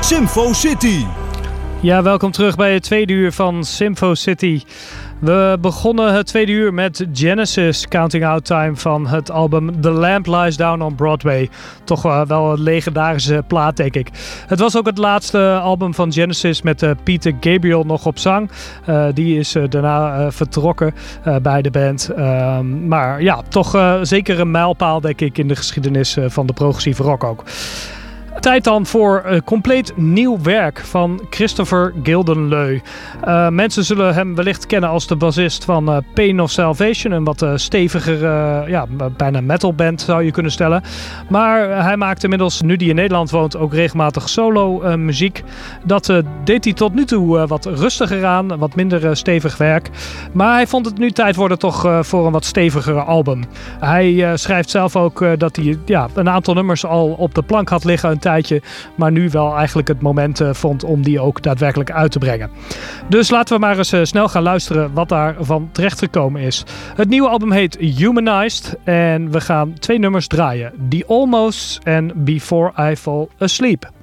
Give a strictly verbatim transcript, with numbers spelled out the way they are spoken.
Symfo City. Ja, welkom terug bij het tweede uur van Symfo City. We begonnen het tweede uur met Genesis, Counting Out Time van het album The Lamp Lies Down on Broadway. Toch uh, wel een legendarische plaat, denk ik. Het was ook het laatste album van Genesis met uh, Peter Gabriel nog op zang. Uh, die is uh, daarna uh, vertrokken uh, bij de band. Uh, maar ja, toch uh, zeker een mijlpaal, denk ik, in de geschiedenis uh, van de progressieve rock ook. Tijd dan voor uh, compleet nieuw werk van Christopher Gildenleu. Uh, mensen zullen hem wellicht kennen als de bassist van uh, Pain of Salvation. Een wat uh, steviger, uh, ja, bijna metalband zou je kunnen stellen. Maar uh, hij maakt inmiddels, nu hij in Nederland woont, ook regelmatig solo uh, muziek. Dat uh, deed hij tot nu toe uh, wat rustiger aan, wat minder uh, stevig werk. Maar hij vond het nu tijd worden toch uh, voor een wat steviger album. Hij uh, schrijft zelf ook uh, dat hij ja, een aantal nummers al op de plank had liggen een tijdje, maar nu wel eigenlijk het moment uh, vond om die ook daadwerkelijk uit te brengen. Dus laten we maar eens uh, snel gaan luisteren wat daarvan terechtgekomen is. Het nieuwe album heet Humanized en we gaan twee nummers draaien. The Almost en Before I Fall Asleep.